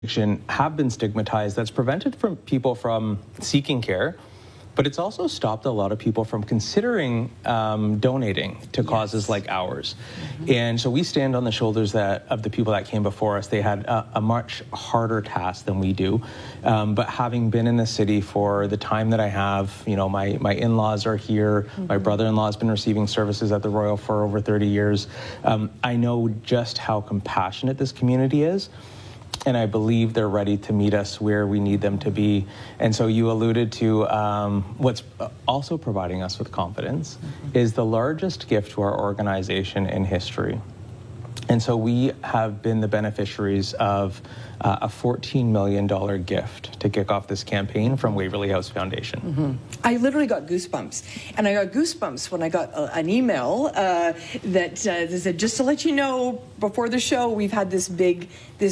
addiction have been stigmatized, that's prevented from people from seeking care, but it's also stopped a lot of people from considering donating to causes like ours. And so we stand on the shoulders of the people that came before us. They had a much harder task than we do. But having been in the city for the time that I have, you know, my in-laws are here. My brother-in-law has been receiving services at the Royal for over 30 years. I know just how compassionate this community is. And I believe they're ready to meet us where we need them to be. And so you alluded to what's also providing us with confidence is the largest gift to our organization in history. And so we have been the beneficiaries of a $14 million gift to kick off this campaign from Waverly House Foundation. I literally got goosebumps. And I got goosebumps when I got an email that said, just to let you know, before the show, we've had this big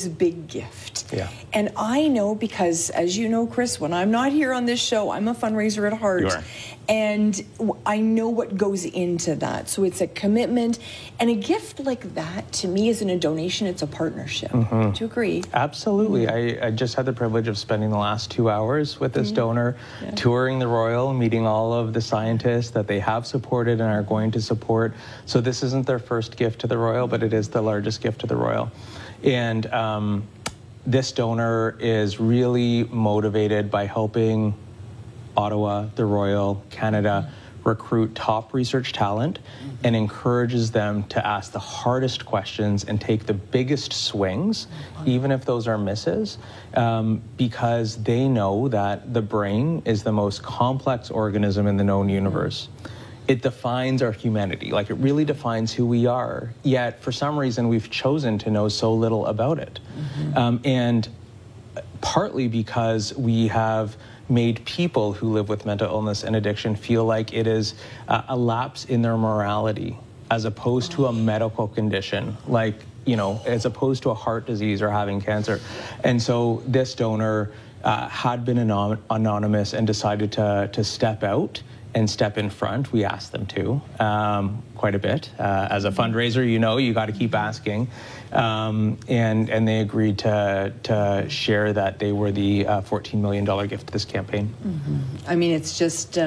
gift. Yeah. And I know because, as you know, Chris, when I'm not here on this show, I'm a fundraiser at heart. You are. And I know what goes into that. So it's a commitment. And a gift like that, to me, isn't a donation, it's a partnership. Do you agree? Absolutely. I just had the privilege of spending the last 2 hours with this donor, touring the Royal, meeting all of the scientists that they have supported and are going to support. So this isn't their first gift to the Royal, but it is the largest gift to the Royal. And this donor is really motivated by helping Ottawa, the Royal, Canada, recruit top research talent and encourages them to ask the hardest questions and take the biggest swings, even if those are misses, because they know that the brain is the most complex organism in the known universe. It defines our humanity, like it really defines who we are, yet for some reason we've chosen to know so little about it. And partly because we have made people who live with mental illness and addiction feel like it is a lapse in their morality as opposed to a medical condition, like, you know, as opposed to a heart disease or having cancer. And so this donor had been anonymous and decided to step out and step in front. We asked them to quite a bit. As a fundraiser, you know, you got to keep asking. And they agreed to share that they were the $14 million gift to this campaign. I mean, it's just,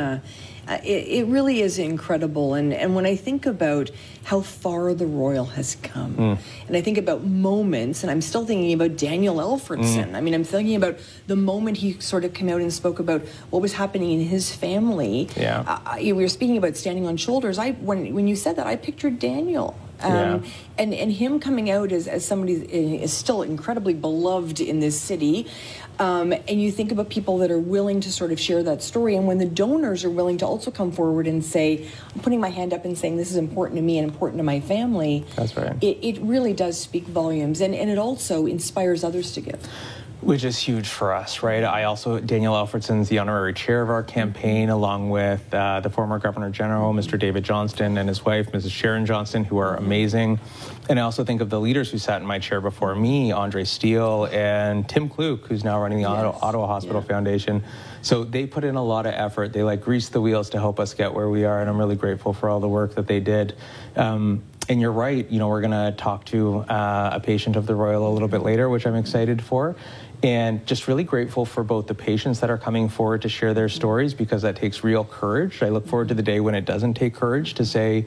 it really is incredible. And when I think about how far the Royal has come, and I think about moments, and I'm still thinking about Daniel Alfredson. I mean, I'm thinking about the moment he sort of came out and spoke about what was happening in his family. We were speaking about standing on shoulders. When you said that, I pictured Daniel. And him coming out as somebody is still incredibly beloved in this city. And you think about people that are willing to sort of share that story. And when the donors are willing to also come forward and say, I'm putting my hand up and saying this is important to me and important to my family. That's right. It really does speak volumes. And it also inspires others to give. Which is huge for us, right? Daniel Alfredson's the honorary chair of our campaign, along with the former Governor General, Mr. David Johnston, and his wife, Mrs. Sharon Johnston, who are amazing. And I also think of the leaders who sat in my chair before me, Andre Steele and Tim Kluk, who's now running the Ottawa Hospital Foundation. So they put in a lot of effort. They greased the wheels to help us get where we are, and I'm really grateful for all the work that they did. And you're right, you know, we're going to talk to a patient of the Royal a little bit later, which I'm excited for. And just really grateful for both the patients that are coming forward to share their stories, because that takes real courage. I look forward to the day when it doesn't take courage to say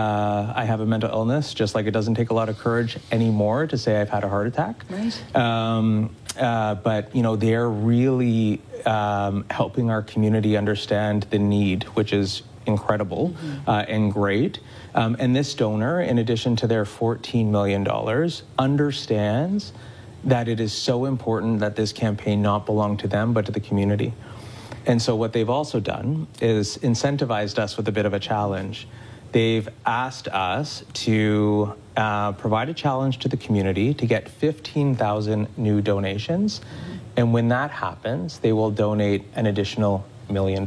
I have a mental illness, just like it doesn't take a lot of courage anymore to say I've had a heart attack. But, you know, they're really helping our community understand the need, which is incredible and great. And this donor, in addition to their $14 million, understands that it is so important that this campaign not belong to them, but to the community. And so what they've also done is incentivized us with a bit of a challenge. They've asked us to provide a challenge to the community to get 15,000 new donations. And when that happens, they will donate an additional $1 million.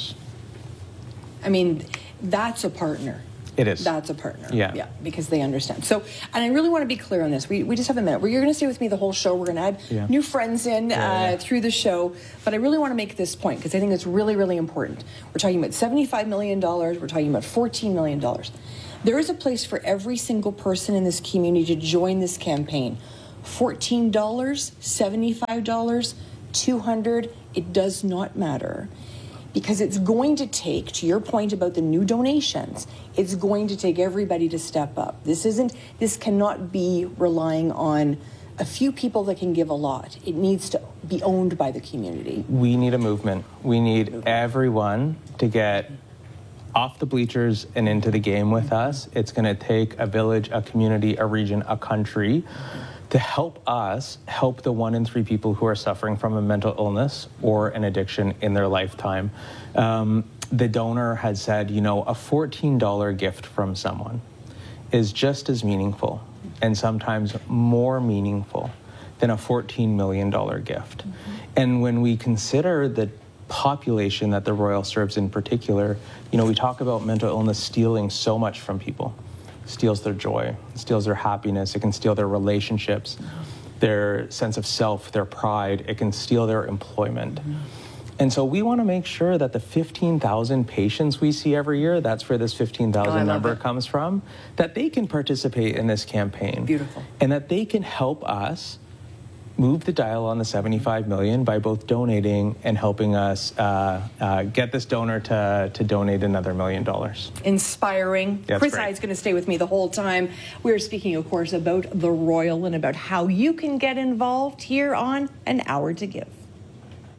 I mean, that's a partner. It is. That's a partner. Yeah. Because they understand. So, and I really want to be clear on this. We just have a minute. You're going to stay with me the whole show. We're going to add new friends in through the show. But I really want to make this point because I think it's really, really important. We're talking about $75 million. We're talking about $14 million. There is a place for every single person in this community to join this campaign. $14, $75, $200, it does not matter. Because it's going to take, to your point about the new donations, it's going to take everybody to step up. This cannot be relying on a few people that can give a lot. It needs to be owned by the community. We need a movement. We need everyone to get off the bleachers and into the game with us. It's going to take a village, a community, a region, a country to help us help the 1 in 3 people who are suffering from a mental illness or an addiction in their lifetime. The donor had said, you know, a $14 gift from someone is just as meaningful and sometimes more meaningful than a $14 million gift. And when we consider the population that the Royal serves in particular, you know, we talk about mental illness stealing so much from people. It steals their joy, it steals their happiness, it can steal their relationships, their sense of self, their pride, it can steal their employment. And so we want to make sure that the 15,000 patients we see every year, that's where this 15,000 number comes from, that they can participate in this campaign. Beautiful. And that they can help us move the dial on the 75 million by both donating and helping us get this donor to donate another $1 million. Inspiring. That's Chris great. Hyde's going to stay with me the whole time. We're speaking, of course, about the Royal and about how you can get involved here on An Hour to Give.